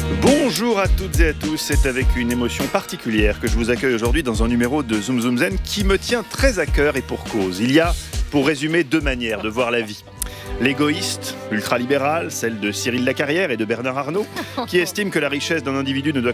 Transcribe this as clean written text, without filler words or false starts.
Bonjour à toutes et à tous, c'est avec une émotion particulière que je vous accueille aujourd'hui dans un numéro de Zoom Zoom Zen qui me tient très à cœur et pour cause. Il y a, pour résumer, deux manières de voir la vie. L'égoïste, ultralibéral, celle de Cyril Lacarrière et de Bernard Arnault, qui estime que la richesse d'un individu ne doit